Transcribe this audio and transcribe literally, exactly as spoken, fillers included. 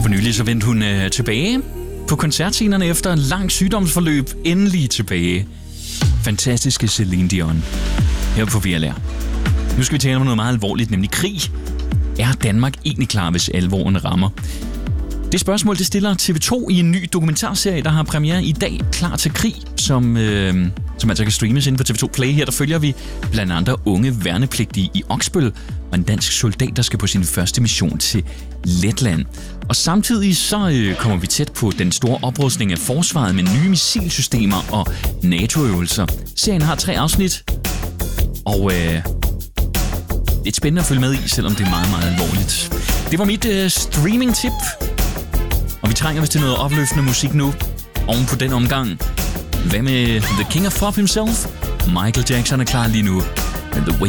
For nylig så vendte hun øh, tilbage på koncertscenerne efter en lang sygdomsforløb. Endelig tilbage. Fantastiske Celine Dion. Her på V L R. Nu skal vi tale om noget meget alvorligt, nemlig krig. Er Danmark egentlig klar, hvis alvoren rammer? Det spørgsmål, det stiller T V to i en ny dokumentarserie, der har premiere i dag, Klar til krig, som, øh, som altså kan streames inde på T V to Play. Her der følger vi blandt andre unge værnepligtige i Oksbøl og en dansk soldat, der skal på sin første mission til Letland. Og samtidig så øh, kommer vi tæt på den store oprustning af forsvaret med nye missilsystemer og NATO-øvelser. Serien har tre afsnit, og øh, det er spændende at følge med i, selvom det er meget, meget alvorligt. Det var mit øh, streaming-tip. Og vi trænger vist til noget opløftende musik nu. Oven på den omgang. Hvad med The King of Pop himself? Michael Jackson er klar lige nu. And the way